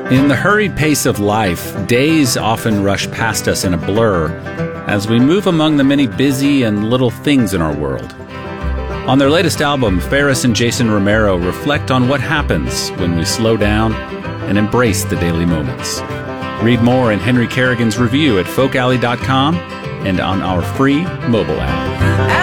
In the hurried pace of life, days often rush past us in a blur as we move among the many busy and little things in our world. On their latest album, Faris and Jason Romero reflect on what happens when we slow down and embrace the daily moments. Read more in Henry Kerrigan's review at folkalley.com and on our free mobile app.